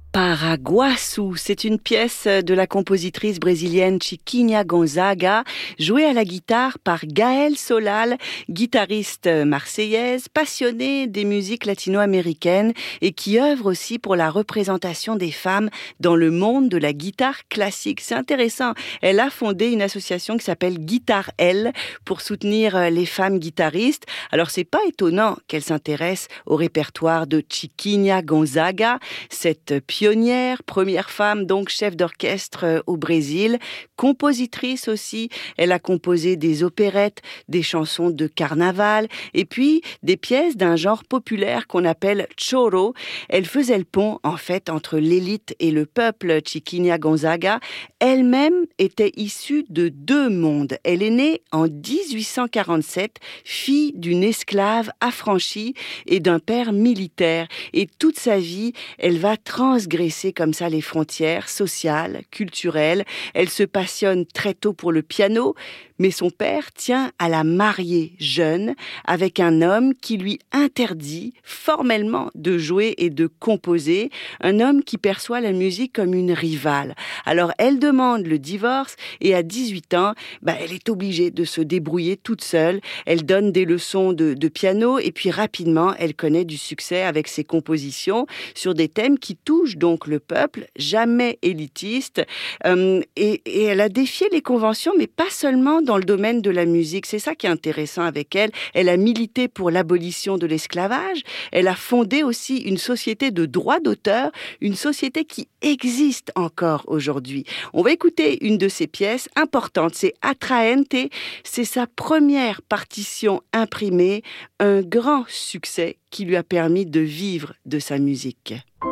Paraguaçu, c'est une pièce de la compositrice brésilienne Chiquinha Gonzaga, jouée à la guitare par Gaëlle Solal, guitariste marseillaise, passionnée des musiques latino-américaines et qui œuvre aussi pour la représentation des femmes dans le monde de la guitare classique. C'est intéressant. Elle a fondé une association qui s'appelle Guitare L pour soutenir les femmes guitaristes. Alors c'est pas étonnant qu'elle s'intéresse au répertoire de Chiquinha Gonzaga, cette pionnière, première femme donc chef d'orchestre au Brésil, compositrice aussi. Elle a composé des opérettes, des chansons de carnaval et puis des pièces d'un genre populaire qu'on appelle choro. Elle faisait le pont en fait entre l'élite et le peuple. Chiquinha Gonzaga elle-même était issue de deux mondes. Elle est née en 1847, fille d'une esclave affranchie et d'un père militaire. Et toute sa vie, elle va transgresser comme ça les frontières sociales, culturelles. Elle se passionne très tôt pour le piano, mais son père tient à la marier jeune avec un homme qui lui interdit formellement de jouer et de composer, un homme qui perçoit la musique comme une rivale. Alors elle demande le divorce et à 18 ans, elle est obligée de se débrouiller toute seule. Elle donne des leçons de piano et puis rapidement, elle connaît du succès avec ses compositions sur des thèmes qui touchent donc le peuple, jamais élitiste. Et elle a défié les conventions, mais pas seulement dans le domaine de la musique. C'est ça qui est intéressant avec elle. Elle a milité pour l'abolition de l'esclavage. Elle a fondé aussi une société de droits d'auteur, une société qui existe encore aujourd'hui. On va écouter une de ses pièces importantes. C'est Atraente. C'est sa première partition imprimée, un grand succès qui lui a permis de vivre de sa musique.